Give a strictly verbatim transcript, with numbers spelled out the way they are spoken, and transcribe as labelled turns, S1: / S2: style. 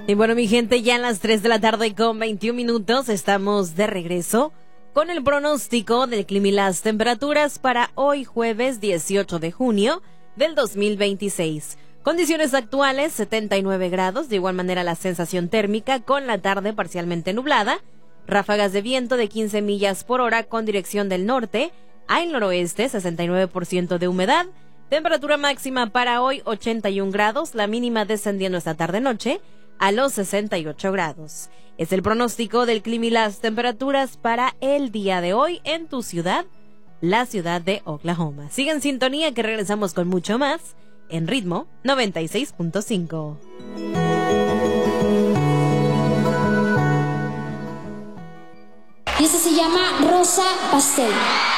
S1: Y bueno, mi gente, ya a las tres de la tarde con veintiún minutos estamos de regreso con el pronóstico del clima y las temperaturas para hoy jueves dieciocho de junio del dos mil veintiséis. Condiciones actuales, setenta y nueve grados, de igual manera la sensación térmica con la tarde parcialmente nublada, ráfagas de viento de quince millas por hora con dirección del norte, al noroeste, sesenta y nueve por ciento de humedad, temperatura máxima para hoy ochenta y un grados, la mínima descendiendo esta tarde-noche a los sesenta y ocho grados. Es el pronóstico del clima y las temperaturas para el día de hoy en tu ciudad, la ciudad de Oklahoma. Sigue en sintonía que regresamos con mucho más en Ritmo noventa y seis punto cinco.
S2: Y este se llama Rosa Pastel.